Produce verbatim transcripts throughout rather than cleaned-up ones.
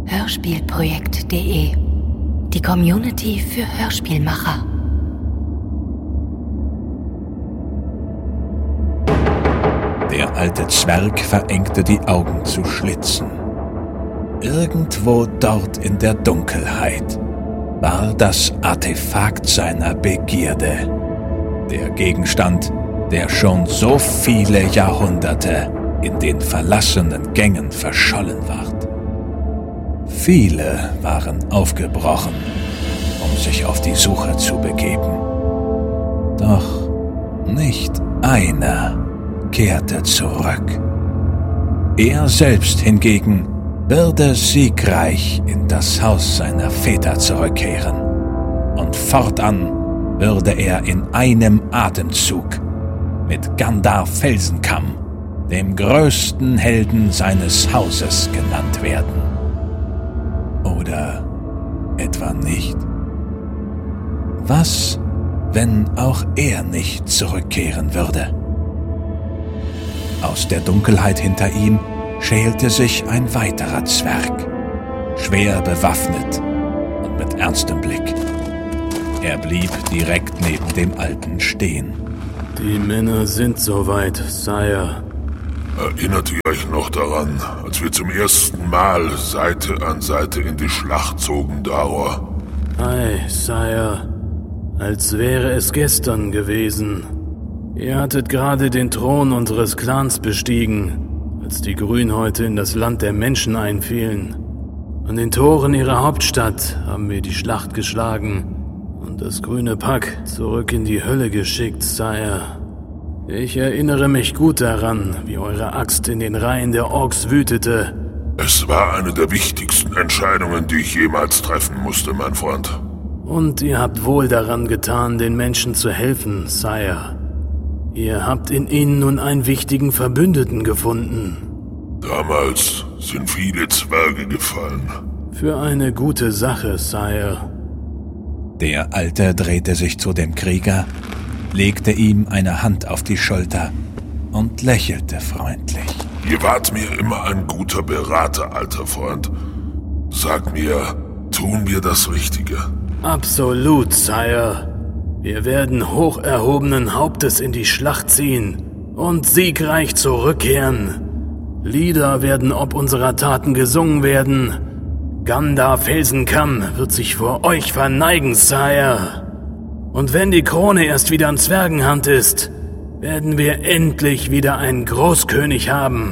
hörspielprojekt punkt de. Die Community für Hörspielmacher. Der alte Zwerg verengte die Augen zu Schlitzen. Irgendwo dort in der Dunkelheit war das Artefakt seiner Begierde. Der Gegenstand, der schon so viele Jahrhunderte in den verlassenen Gängen verschollen ward. Viele waren aufgebrochen, um sich auf die Suche zu begeben. Doch nicht einer kehrte zurück. Er selbst hingegen würde siegreich in das Haus seiner Väter zurückkehren. Und fortan würde er in einem Atemzug mit Gandar Felsenkamm, dem größten Helden seines Hauses, genannt werden. Oder etwa nicht? Was, wenn auch er nicht zurückkehren würde? Aus der Dunkelheit hinter ihm schälte sich ein weiterer Zwerg, schwer bewaffnet und mit ernstem Blick. Er blieb direkt neben dem Alten stehen. Die Männer sind soweit, Sire. Erinnert ihr euch noch daran, als wir zum ersten Mal Seite an Seite in die Schlacht zogen, Daur? Ei, Sire, als wäre es gestern gewesen. Ihr hattet gerade den Thron unseres Clans bestiegen, als die Grünhäute in das Land der Menschen einfielen. An den Toren ihrer Hauptstadt haben wir die Schlacht geschlagen und das grüne Pack zurück in die Hölle geschickt, Sire. Ich erinnere mich gut daran, wie eure Axt in den Reihen der Orks wütete. Es war eine der wichtigsten Entscheidungen, die ich jemals treffen musste, mein Freund. Und ihr habt wohl daran getan, den Menschen zu helfen, Sire. Ihr habt in ihnen nun einen wichtigen Verbündeten gefunden. Damals sind viele Zwerge gefallen. Für eine gute Sache, Sire. Der Alte drehte sich zu dem Krieger, legte ihm eine Hand auf die Schulter und lächelte freundlich. Ihr wart mir immer ein guter Berater, alter Freund. Sag mir, tun wir das Richtige? Absolut, Sire. Wir werden hoch erhobenen Hauptes in die Schlacht ziehen und siegreich zurückkehren. Lieder werden ob unserer Taten gesungen werden. Gandar Felsenkamm wird sich vor euch verneigen, Sire. Und wenn die Krone erst wieder in Zwergenhand ist, werden wir endlich wieder einen Großkönig haben.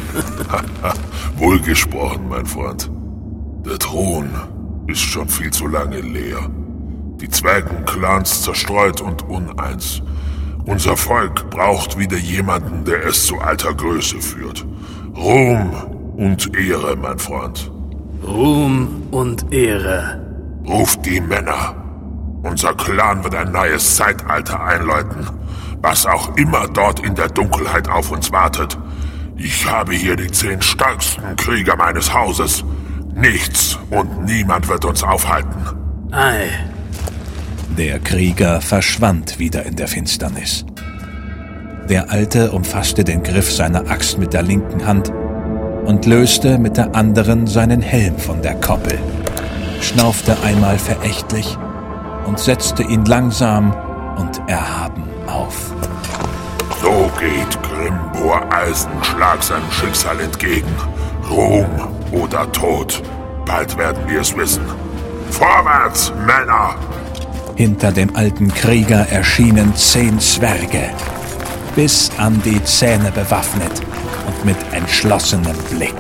Wohlgesprochen, mein Freund. Der Thron ist schon viel zu lange leer. Die Zwergenclans zerstreut und uneins. Unser Volk braucht wieder jemanden, der es zu alter Größe führt. Ruhm und Ehre, mein Freund. Ruhm und Ehre. Ruft die Männer. Unser Clan wird ein neues Zeitalter einläuten. Was auch immer dort in der Dunkelheit auf uns wartet. Ich habe hier die zehn stärksten Krieger meines Hauses. Nichts und niemand wird uns aufhalten. Ei. Der Krieger verschwand wieder in der Finsternis. Der Alte umfasste den Griff seiner Axt mit der linken Hand und löste mit der anderen seinen Helm von der Koppel, schnaufte einmal verächtlich und setzte ihn langsam und erhaben auf. So geht Grimbor Eisenschlag seinem Schicksal entgegen. Ruhm oder Tod. Bald werden wir es wissen. Vorwärts, Männer! Hinter dem alten Krieger erschienen zehn Zwerge, bis an die Zähne bewaffnet und mit entschlossenem Blick.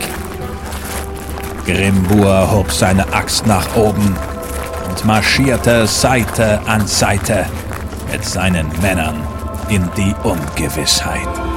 Grimbor hob seine Axt nach oben und marschierte Seite an Seite mit seinen Männern in die Ungewissheit.